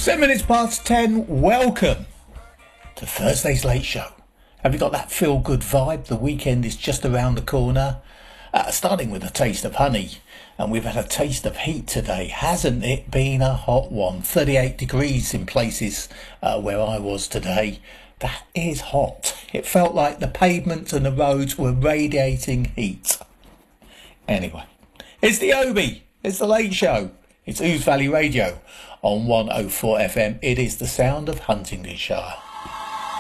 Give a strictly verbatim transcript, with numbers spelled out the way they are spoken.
Seven minutes past ten, welcome to Thursday's Late Show. Have you got that feel-good vibe? The weekend is just around the corner. Uh, starting with a taste of honey. And we've had a taste of heat today. Hasn't it been a hot one? thirty-eight degrees in places uh, where I was today. That is hot. It felt like the pavements and the roads were radiating heat. Anyway, it's the Obi. It's the Late Show. It's Ouse Valley Radio on one oh four F M. It is the sound of Huntingdonshire.